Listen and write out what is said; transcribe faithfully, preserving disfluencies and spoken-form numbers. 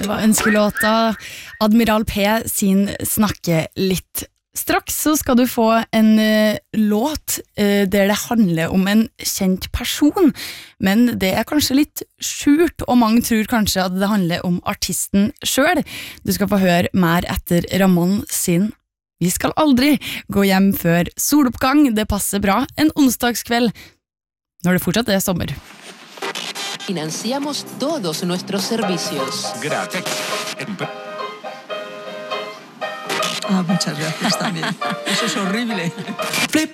Det var ønskelåta Admiral P sin Snakke litt. Straks så skal du få en uh, låt uh, der det handler om en kjent person, men det er kanskje litt skjult, og mange tror kanskje at det handler om artisten selv. Du skal få høre mer etter Ramón sin Vi skal aldri gå hjem før soloppgang. Det passer bra en onsdagskveld når det fortsatt er sommer. Financiamos todos nuestros servicios. Gracias. Ah, muchas gracias también. Eso es horrible.